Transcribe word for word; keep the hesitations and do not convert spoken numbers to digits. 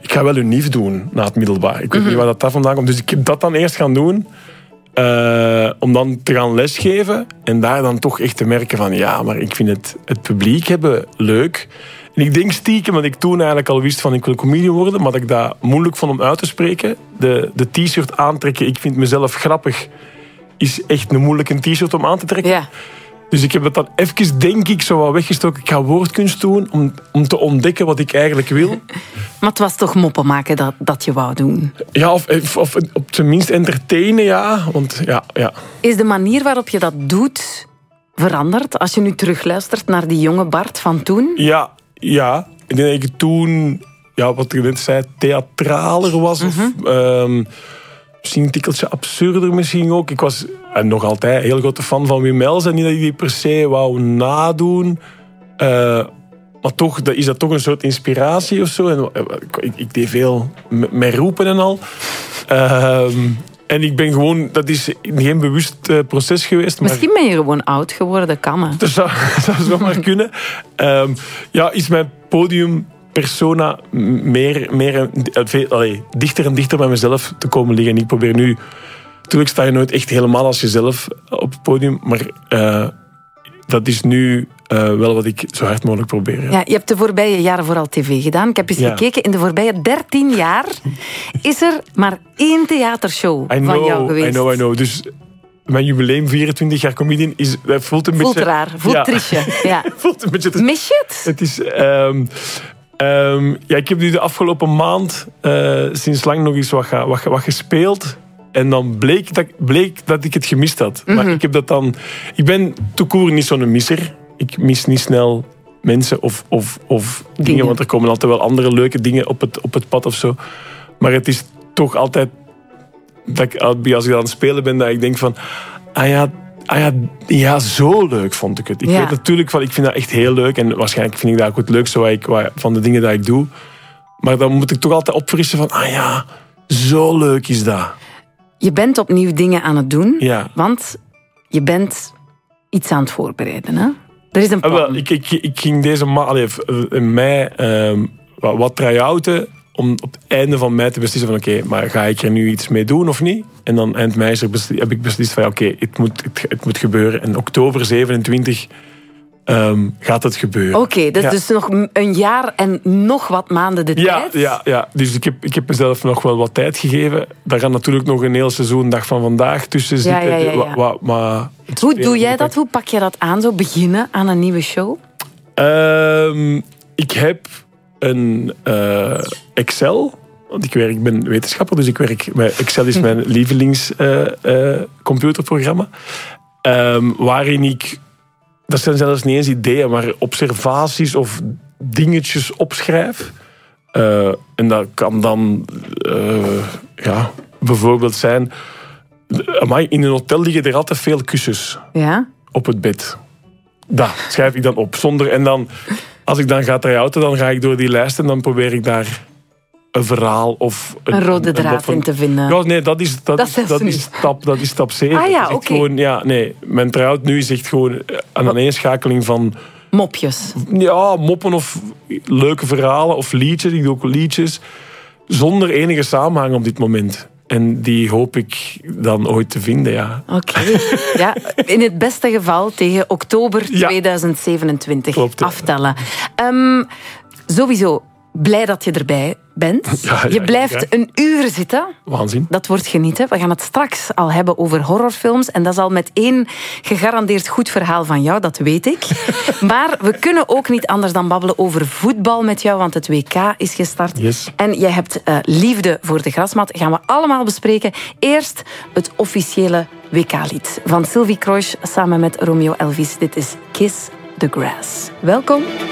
ik ga wel unief doen na het middelbaar. Ik weet mm-hmm. niet waar dat, dat vandaan komt. Dus ik heb dat dan eerst gaan doen. Uh, om dan te gaan lesgeven. En daar dan toch echt te merken van... Ja, maar ik vind het, het publiek hebben leuk. En ik denk stiekem dat ik toen eigenlijk al wist van... Ik wil comedian worden. Maar dat ik dat moeilijk vond om uit te spreken. De, de t-shirt aantrekken. Ik vind mezelf grappig. Is echt een moeilijke t-shirt om aan te trekken. Ja. Dus ik heb het dan even, denk ik, zo wat weggestoken. Ik ga woordkunst doen om, om te ontdekken wat ik eigenlijk wil. Maar het was toch moppen maken dat, dat je wou doen? Ja, of, of, of op zijn minst entertainen, ja. Want, ja, ja. Is de manier waarop je dat doet veranderd? Als je nu terugluistert naar die jonge Bart van toen? Ja, ja. Ik denk dat ik toen, ja, wat ik net zei, theatraler was. Mm-hmm. Of um, misschien een tikkeltje absurder misschien ook. Ik was... En nog altijd een heel grote fan van Wim Mels. En niet dat ik die per se wou nadoen. Uh, maar toch is dat toch een soort inspiratie of zo. En, uh, ik, ik deed veel met, met roepen en al. Uh, en ik ben gewoon... Dat is geen bewust uh, proces geweest. Maar misschien ben je gewoon oud geworden, dat kan. Hè? Dat zou, zou zomaar kunnen. Uh, ja, is mijn podium... persona meer, meer veel, allee, dichter en dichter bij mezelf te komen liggen. Ik probeer nu... Natuurlijk sta je nooit echt helemaal als jezelf op het podium, maar uh, dat is nu uh, wel wat ik zo hard mogelijk probeer. Ja. Ja, je hebt de voorbije jaren vooral tv gedaan. Ik heb eens ja. gekeken. In de voorbije dertien jaar is er maar één theatershow I van know, jou geweest. I know, I know. Dus mijn jubileum, vierentwintig jaar comedian, is, voelt een voelt beetje... Voelt raar, voelt ja. triestje. Ja. voelt een beetje... Mis je het? Het is... Um, um, ja, ik heb nu de afgelopen maand uh, sinds lang nog eens wat, wat, wat gespeeld... En dan bleek dat, bleek dat ik het gemist had. Mm-hmm. Maar ik heb dat dan... Ik ben tout court niet zo'n misser. Ik mis niet snel mensen of, of, of dingen. dingen. Want er komen altijd wel andere leuke dingen op het, op het pad of zo. Maar het is toch altijd... Dat ik, als ik aan het spelen ben, dat ik denk van... Ah ja, ah ja, ja zo leuk vond ik het. Ik ja. weet natuurlijk van... Ik vind dat echt heel leuk. En waarschijnlijk vind ik dat ook het leukste wat ik, wat, van de dingen die ik doe. Maar dan moet ik toch altijd opfrissen van... Ah ja, zo leuk is dat. Je bent opnieuw dingen aan het doen, ja. want je bent iets aan het voorbereiden. Hè? Er is een plan. Ah, wel, ik, ik, ik ging deze maand, in mei, um, wat, wat try-outen om op het einde van mei te beslissen van oké, okay, maar ga ik er nu iets mee doen of niet? En dan eind mei heb ik beslist van oké, okay, het, moet, het, het moet gebeuren. En oktober zevenentwintig um, gaat het gebeuren. Oké, okay, dus, ja. dus nog een jaar en nog wat maanden de ja, tijd? Ja, ja, dus ik heb, ik heb mezelf nog wel wat tijd gegeven. Daar gaat natuurlijk nog een heel seizoen dag van vandaag tussen ja, zitten. Ja, ja, ja. Wa, wa, maar Hoe doe jij dat? Hoe pak je dat aan? Zo beginnen aan een nieuwe show? Um, ik heb een uh, Excel... Want ik, werk, ik ben wetenschapper, dus ik werk... Excel is mijn lievelings uh, uh, computerprogramma. Um, waarin ik... Dat zijn zelfs niet eens ideeën, maar observaties of dingetjes opschrijf. Uh, en dat kan dan... Uh, ja, bijvoorbeeld zijn... Amai, in een hotel liggen er altijd veel kussens. Ja? Op het bed. Dat schrijf ik dan op. Zonder, en dan, als ik dan ga try-outen, dan ga ik door die lijst en dan probeer ik daar een verhaal of... Een, een rode een, draad een, in te vinden. Ja, nee, dat is, dat, dat is, dat is, stap, dat is stap zeven. Ah ja, oké. Okay. Ja, nee, mijn try-out nu is echt gewoon een aaneenschakeling van... Mopjes. Ja, moppen of leuke verhalen of liedjes. Ik doe ook liedjes. Zonder enige samenhang op dit moment. En die hoop ik dan ooit te vinden, ja. Oké. Okay. Ja, in het beste geval tegen oktober ja. tweeduizend zevenentwintig. Klopt, ja. Aftellen. Um, sowieso blij dat je erbij bent. Ja, ja, je blijft ja, ja. een uur zitten. Waanzin. Dat wordt genieten. We gaan het straks al hebben over horrorfilms. En dat is al met één gegarandeerd goed verhaal van jou, dat weet ik. Maar we kunnen ook niet anders dan babbelen over voetbal met jou, want het W K is gestart. Yes. En jij hebt uh, liefde voor de grasmat. Gaan we allemaal bespreken. Eerst het officiële W K-lied van Sylvie Kroijs samen met Romeo Elvis. Dit is Kiss the Grass. Welkom.